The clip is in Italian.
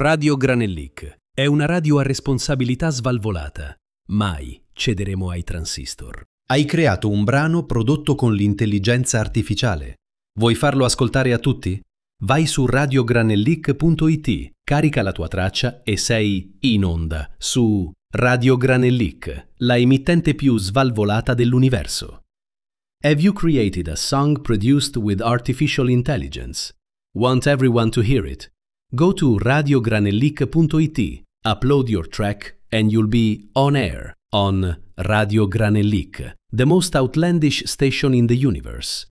Radio Granellic è una radio a responsabilità svalvolata. Mai cederemo ai transistor. Hai creato un brano prodotto con l'intelligenza artificiale. Vuoi farlo ascoltare a tutti? Vai su radiogranellic.it, carica la tua traccia e sei in onda su Radio Granellic, la emittente più svalvolata dell'universo. Have you created a song produced with artificial intelligence? Want everyone to hear it? Go to radiogranellic.it, upload your track and you'll be on air on Radio Granellic, the most outlandish station in the universe.